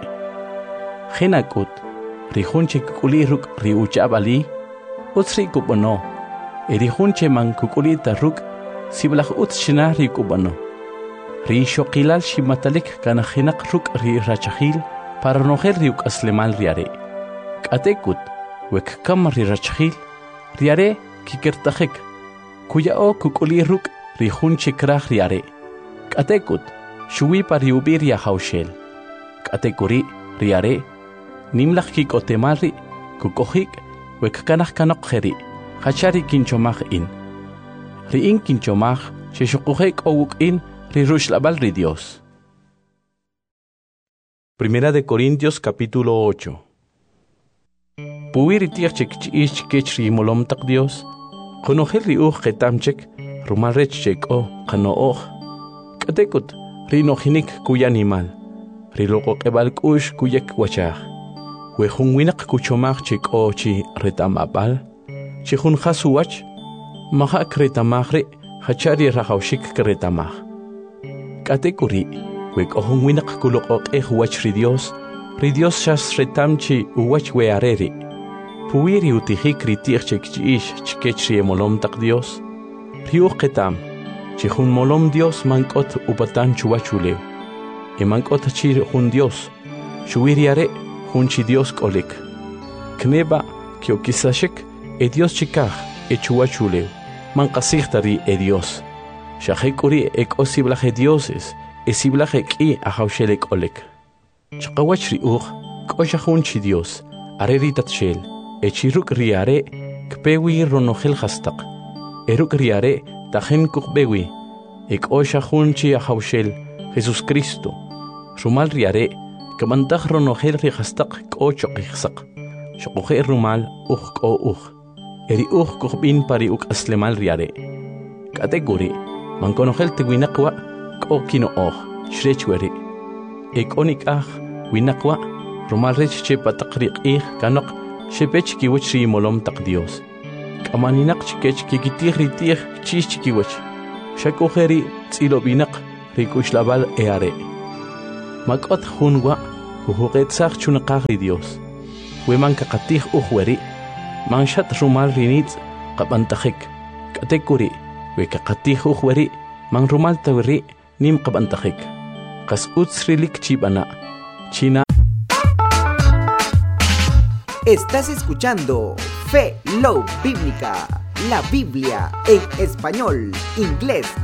A: Hinakut, rihunche kukuli ruk riuch abali, utsri kubano. Erihunche man kukulita ruk, siblach utshina rikubano. Ri shokilal shimatalik kana hinak ruk ri rachahil para noher riuk aslemal riare. Katekut, wek kam ri rachahil, riare kikirtahik, kuya o kukuli ruk ri hunche krah riare. Katekut, shui pariubi ria hawshel. Katekuri riare, nimlach kikotemari, kukohik, wek kanach kanok heri, hachari kinchomach in. Ri in kinchomach, sheshokuhek owuk in, Rirush-labal ri Dios. Primera de Corintios capítulo ocho. Puwiri tiach chek chiich kech ri molom tak Dios. Konohel ri uch ketamchek, rumalrech chek o kano och. Katekut ri nohinik kuya animal. Ri loko kebal kush kuyek wachach. Wehun winak kuchomach chek o chi retamabal. Chihun khasuwach. Mahak retamachre hachari rahawshik kretamach. Katekuri, wek ohong winak kulok eh wach ri Dios, ri Dios shas retamchi uwach we areri. Puwiri utihik ri tich chek chiish chikech ri molom tak Dios. Riuch ketam, chihun molom Dios mankot upatan chuwachulew. E mankot chir hun Dios, shuwiri are hun chi Dios kolik. Kneba kio kisashek e Dios chikach e chuwachulew, mankasichtari e Dios. Shahekuri ek osiblaje dioses, esiblaje ki a hawshelek olek. Chakawachri ur, koshahunchi Dios, areritat shel, echiruk riare, kpewi ronohel hastak. Eruk riare, tajen kukbewi, ek oshahunchi a hawshel, Jesus Cristo. Rumal riare, kamantah ronohel ri hastak kochok ihsak. Shakuhe rumal uch ko uch. Eri uch kukbin pari uk aslemal riare. Kategori, mankonohel te winakwa ko kino oh shrechweri ek onik ah winakwa romalrech che pataqriq ih kanok shepech ki wachri molom tak Dios kamaninak chikech ki kitir ritih chich ki wach Shakujeri tzilobinaq rikushlabal eare. Makot hunwa hujuqetzaq chunaqaqri Dios. Weman kakatij ujweri. Manshat rumal rinitz qabantajik. Katekuri we kakatij ujweri man rumal tawri nim qabantajik. Qas utsrilik chibana. China.
D: Estás escuchando Fe Love Bíblica, la Biblia en español, inglés